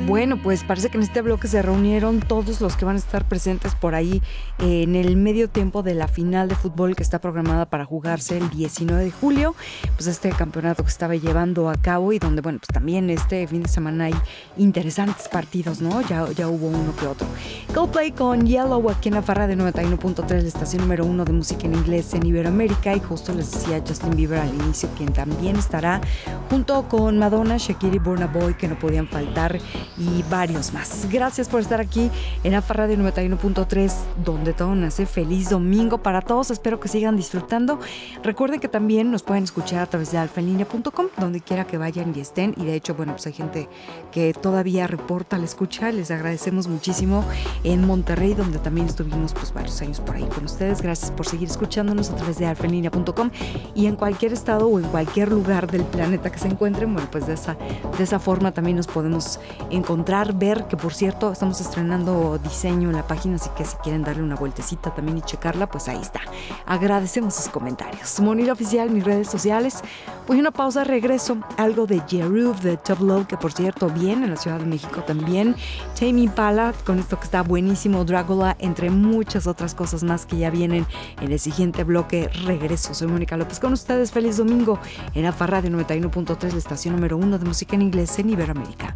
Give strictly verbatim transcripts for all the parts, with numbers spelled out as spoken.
Bueno, pues parece que en este bloque se reunieron todos los que van a estar presentes por ahí eh, en el medio tiempo de la final de fútbol que está programada para jugarse el diecinueve de julio. Pues este campeonato que estaba llevando a cabo y donde, bueno, pues también este fin de semana hay interesantes partidos, ¿no? Ya, ya hubo uno que otro. Coldplay con Yellow aquí en la Farra de noventa y uno punto tres, la estación número uno de música en inglés en Iberoamérica. Y justo les decía Justin Bieber al inicio, quien también estará junto con Madonna, Shakira y Burna Boy, que no podían faltar, y varios más. Gracias por estar aquí en A F A Radio noventa y uno punto tres, donde todo nace. Feliz domingo para todos, espero que sigan disfrutando. Recuerden que también nos pueden escuchar a través de alfa en línea punto com, donde quiera que vayan y estén, y de hecho, bueno, pues hay gente que todavía reporta la escucha, les agradecemos muchísimo. En Monterrey, donde también estuvimos pues varios años por ahí con ustedes, gracias por seguir escuchándonos a través de alfa en línea punto com, y en cualquier estado o en cualquier lugar del planeta que se encuentren, bueno, pues de esa, de esa forma también nos podemos encontrar, ver, que por cierto estamos estrenando diseño en la página, así que si quieren darle una vueltecita también y checarla, pues ahí está. Agradecemos sus comentarios. Monila Oficial, mis redes sociales. Voy a una pausa, regreso. Algo de Jeroof de Top Low, que por cierto viene en la Ciudad de México también. Tame Impala, con esto que está buenísimo, Dracula, entre muchas otras cosas más que ya vienen en el siguiente bloque. Regreso. Soy Mónica López con ustedes. Feliz domingo en A F A Radio noventa y uno punto tres, la estación número uno de música en inglés en Iberoamérica.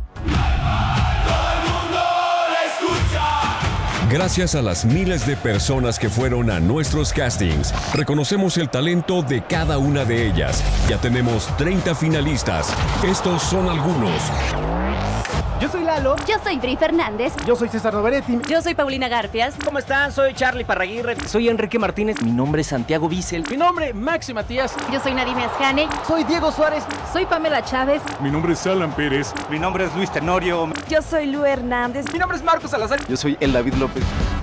Gracias a las miles de personas que fueron a nuestros castings, reconocemos el talento de cada una de ellas. Ya tenemos treinta finalistas. Estos son algunos. Yo soy Lalo. Yo soy Bri Fernández. Yo soy César Noveretti. Yo soy Paulina Garfias. ¿Cómo están? Soy Charlie Parraguirre. Soy Enrique Martínez. Mi nombre es Santiago Bissell. Mi nombre, Maxi Matías. Yo soy Nadine Ascane. Soy Diego Suárez. Soy Pamela Chávez. Mi nombre es Alan Pérez. Mi nombre es Luis Tenorio. Yo soy Lu Hernández. Mi nombre es Marcos Salazar. Yo soy el David López.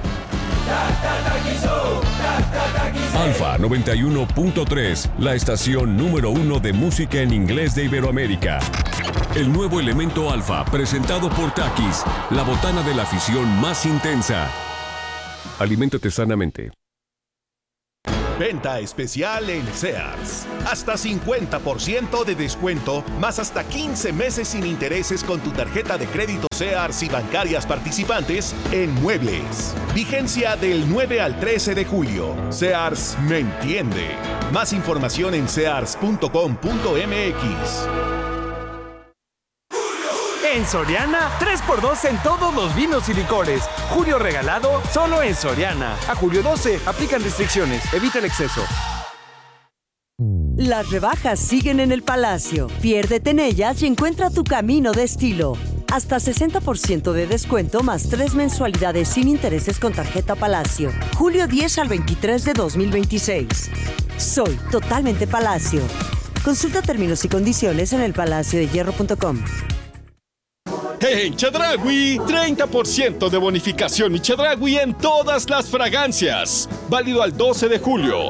Alfa noventa y uno punto tres, la estación número uno de música en inglés de Iberoamérica. El nuevo elemento Alfa, presentado por Takis, la botana de la afición más intensa. Aliméntate sanamente. Venta especial en Sears. Hasta cincuenta por ciento de descuento, más hasta quince meses sin intereses con tu tarjeta de crédito Sears y bancarias participantes en muebles. Vigencia del nueve al trece de julio. Sears me entiende. Más información en sears punto com punto m x. En Soriana, tres por dos en todos los vinos y licores. Julio regalado, solo en Soriana. A julio doce, aplican restricciones. Evita el exceso. Las rebajas siguen en el Palacio. Piérdete en ellas y encuentra tu camino de estilo. Hasta sesenta por ciento de descuento más tres mensualidades sin intereses con tarjeta Palacio. Julio diez al veintitrés de dos mil veintiséis. Soy totalmente Palacio. Consulta términos y condiciones en el palacio de hierro punto com. En Chedraui, treinta por ciento de bonificación y Chedraui en todas las fragancias. Válido al doce de julio.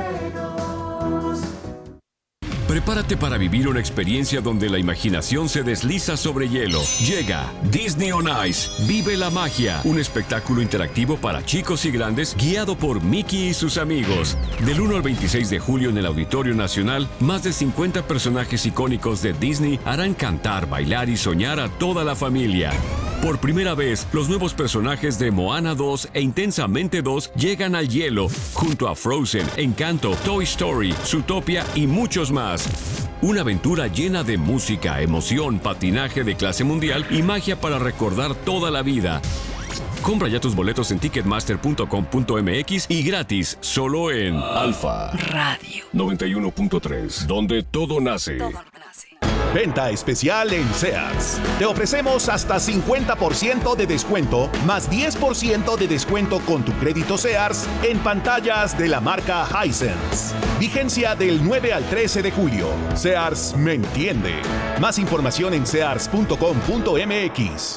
Prepárate para vivir una experiencia donde la imaginación se desliza sobre hielo. Llega Disney on Ice. Vive la magia. Un espectáculo interactivo para chicos y grandes guiado por Mickey y sus amigos. Del uno al veintiséis de julio en el Auditorio Nacional, más de cincuenta personajes icónicos de Disney harán cantar, bailar y soñar a toda la familia. Por primera vez, los nuevos personajes de Moana dos e Intensamente dos llegan al hielo, junto a Frozen, Encanto, Toy Story, Zootopia y muchos más. Una aventura llena de música, emoción, patinaje de clase mundial y magia para recordar toda la vida. Compra ya tus boletos en ticketmaster punto com punto m x y gratis, solo en Alfa Radio noventa y uno punto tres, donde todo nace. Todo nace. Venta especial en Sears. Te ofrecemos hasta cincuenta por ciento de descuento, más diez por ciento de descuento con tu crédito Sears en pantallas de la marca Hisense. Vigencia del nueve al trece de julio. Sears me entiende. Más información en sears punto com punto m x.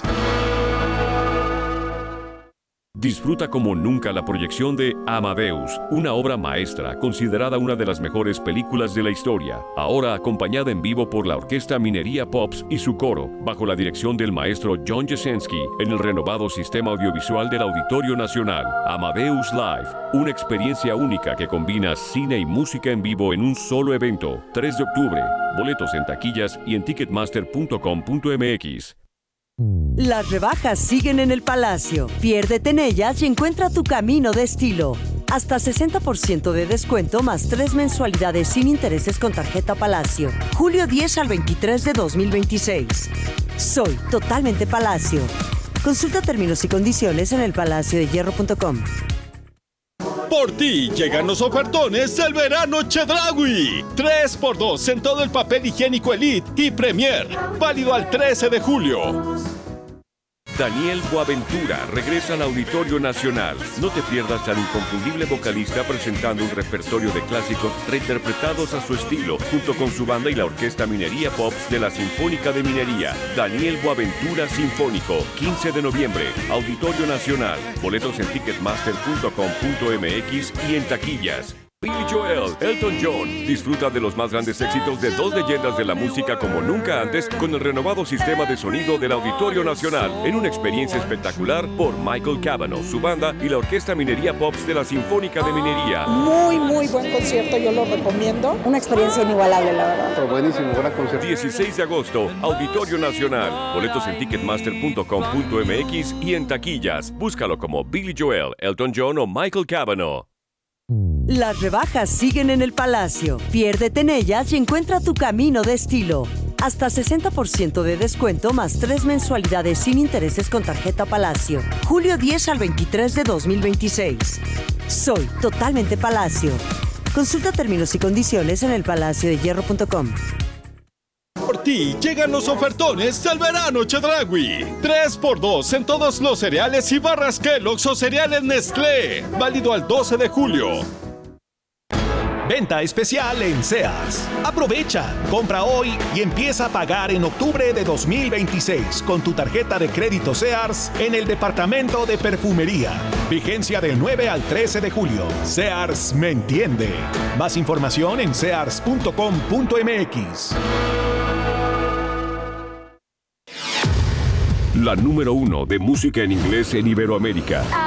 Disfruta como nunca la proyección de Amadeus, una obra maestra considerada una de las mejores películas de la historia, ahora acompañada en vivo por la Orquesta Minería Pops y su coro, bajo la dirección del maestro John Jasenski, en el renovado sistema audiovisual del Auditorio Nacional. Amadeus Live, una experiencia única que combina cine y música en vivo en un solo evento. tres de octubre, boletos en taquillas y en ticketmaster punto com punto m x. Las rebajas siguen en el Palacio. Piérdete en ellas y encuentra tu camino de estilo. Hasta sesenta por ciento de descuento más tres mensualidades sin intereses con tarjeta Palacio. Julio diez al veintitrés de dos mil veintiséis. Soy totalmente Palacio. Consulta términos y condiciones en el palacio de hierro punto com. Por ti llegan los ofertones del verano Chedraui. tres por dos en todo el papel higiénico Elite y Premier. Válido al trece de julio. Daniel Boaventura regresa al Auditorio Nacional. No te pierdas al inconfundible vocalista presentando un repertorio de clásicos reinterpretados a su estilo, junto con su banda y la Orquesta Minería Pops de la Sinfónica de Minería. Daniel Boaventura Sinfónico, quince de noviembre, Auditorio Nacional. Boletos en ticketmaster punto com punto m x y en taquillas. Billy Joel, Elton John. Disfruta de los más grandes éxitos de dos leyendas de la música como nunca antes con el renovado sistema de sonido del Auditorio Nacional en una experiencia espectacular por Michael Cavanaugh, su banda y la Orquesta Minería Pops de la Sinfónica de Minería. Muy, muy buen concierto, yo lo recomiendo. Una experiencia inigualable, la verdad. Pero buenísimo, gran concierto. dieciséis de agosto, Auditorio Nacional. Boletos en ticketmaster punto com punto m x y en taquillas. Búscalo como Billy Joel, Elton John o Michael Cavanaugh. Las rebajas siguen en el Palacio. Piérdete en ellas y encuentra tu camino de estilo. Hasta sesenta por ciento de descuento más tres mensualidades sin intereses con tarjeta Palacio. Julio diez al veintitrés de dos mil veintiséis. Soy totalmente Palacio. Consulta términos y condiciones en el palacio de hierro punto com. Por ti llegan los ofertones del verano Chedraui. tres por dos en todos los cereales y barras Kellogg's o cereales Nestlé. Válido al doce de julio. Venta especial en Sears. Aprovecha, compra hoy y empieza a pagar en octubre de dos mil veintiséis con tu tarjeta de crédito Sears en el departamento de perfumería. Vigencia del nueve al trece de julio. Sears me entiende. Más información en sears punto com punto m x. La número uno de música en inglés en Iberoamérica.